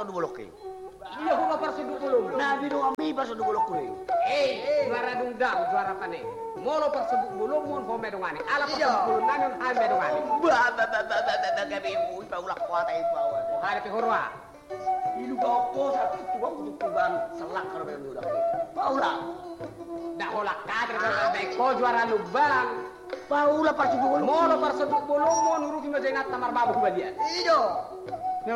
parso dubulok eh. Iya ko parso dubulok. Na bino ami parso dubulok ko eh. Juara dungdang, juara pane. Molo parso dubulok mon ho medungani. Ala parso dubulok nanon ha medungani. Ba gabi mo ipaulak ko atay bawat. Hari pihorwa. Ilu kau ko sa tuwang kutuban selak karo ben udah. Paula. Dah holak kadre be ko juara lubang. Paula parso dubulok. Molo parso dubulok mon urufi majengat tamar babu badian. Iyo.